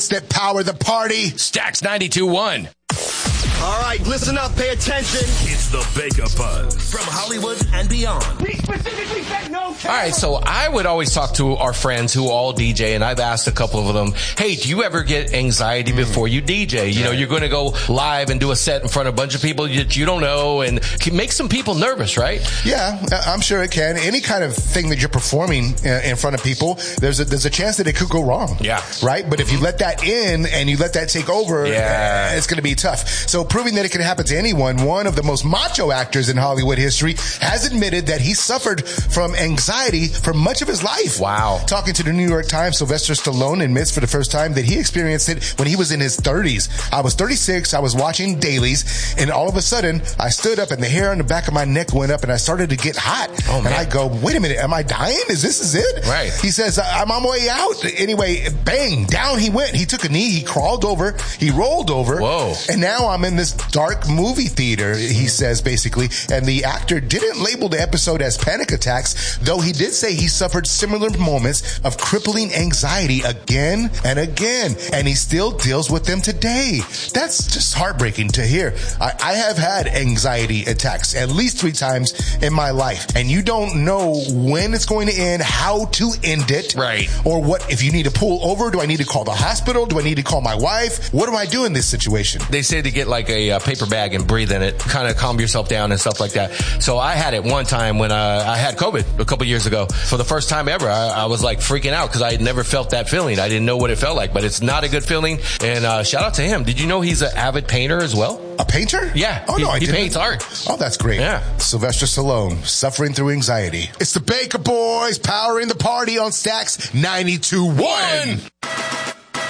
that power the party. Stacks 92.1. All right, listen up, pay attention. It's the Baker Buzz from Hollywood and beyond. We specifically said no. All right, so I would always talk to our friends who all DJ, and I've asked a couple of them, hey, do you ever get anxiety before you DJ? You know, you're going to go live and do a set in front of a bunch of people that you don't know, and can make some people nervous, right? Yeah, I'm sure it can. Any kind of thing that you're performing in front of people, there's a chance that it could go wrong. Yeah. Right? But if you let that in and you let that take over, it's going to be tough. So proving that it can happen to anyone, one of the most macho actors in Hollywood history has admitted that he suffered from anxiety for much of his life. Wow. Talking to the New York Times, Sylvester Stallone admits for the first time that he experienced it when he was in his 30s. I was 36, I was watching dailies, and all of a sudden, I stood up and the hair on the back of my neck went up and I started to get hot. Oh, man. And I go, wait a minute, am I dying? Is it? Right. He says, I'm on my way out. Anyway, bang, down he went. He took a knee, he crawled over, he rolled over. Whoa. And now I'm in this dark movie theater, he says, basically. And the actor didn't label the episode as panic attacks, though he did say he suffered similar moments of crippling anxiety again and again. And he still deals with them today. That's just heartbreaking to hear. I have had anxiety attacks at least 3 times in my life. And you don't know when it's going to end, how to end it. Right. Or what, if you need to pull over, do I need to call the hospital? Do I need to call my wife? What do I do in this situation? They say to get like a paper bag and breathe in it, kind of calm yourself down and stuff like that. So I had it one time when I had COVID a couple years ago. For the first time ever, I was like freaking out because I had never felt that feeling. I didn't know what it felt like, but it's not a good feeling. And shout out to him. Did you know he's an avid painter as well? A painter? Yeah. Oh, no, I He didn't. paints art. Oh, that's great. Yeah. Sylvester Stallone, suffering through anxiety. It's the Baker Boys powering the party on Stacks 92.1.